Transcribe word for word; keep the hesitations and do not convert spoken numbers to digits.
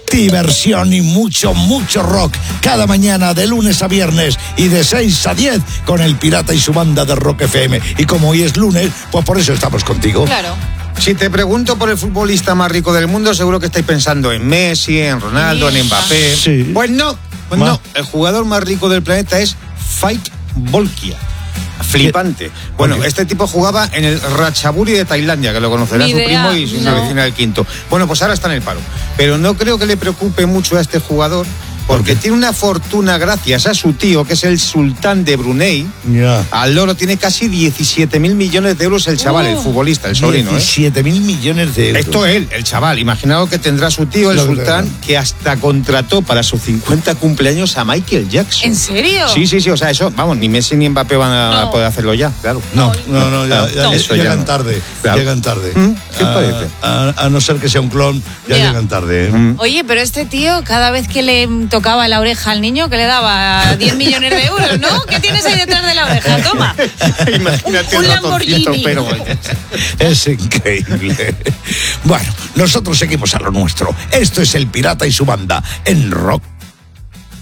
diversión y mucho, mucho rock. Cada mañana de lunes a viernes y de seis a diez con el Pirata y su banda de Rock F M. Y como hoy es lunes, pues por eso estamos contigo. Claro. Si te pregunto por el futbolista más rico del mundo, seguro que estáis pensando en Messi, en Ronaldo, en Mbappé. Sí. Pues no, pues Ma. no. El jugador más rico del planeta es Faik Bolkia. Flipante. Bueno, ¿Por qué? este tipo jugaba en el Ratchaburi de Tailandia, que lo conocerá Ni su idea, primo y su no. vecina del quinto. Bueno, pues ahora está en el paro. Pero no creo que le preocupe mucho a este jugador, porque tiene una fortuna gracias a su tío, que es el sultán de Brunei. Ya. Al loro tiene casi diecisiete mil millones de euros el chaval, Uh, el futbolista, el sobrino. ¿eh? diecisiete mil millones de euros. Esto él, el chaval. Imaginaos que tendrá su tío, el Lo que sultán, tenga. que hasta contrató para sus cincuenta cumpleaños a Michael Jackson. ¿En serio? Sí, sí, sí. O sea, eso, vamos, ni Messi ni Mbappé van a No. poder hacerlo ya, claro. No, no, no, ya, ya No, eso ya llegan no. tarde. Claro. Llegan tarde. ¿Mm? ¿Qué os A- parece? A, a no ser que sea un clon, ya Ya. llegan tarde. ¿eh? Mm. Oye, pero este tío, cada vez que le tocaba la oreja al niño, que le daba diez millones de euros, ¿no? ¿Qué tienes ahí detrás de la oreja? Toma. Imagínate Un un ratoncito, Lamborghini. pero... Es increíble. Bueno, nosotros seguimos a lo nuestro. Esto es el Pirata y su banda en Rock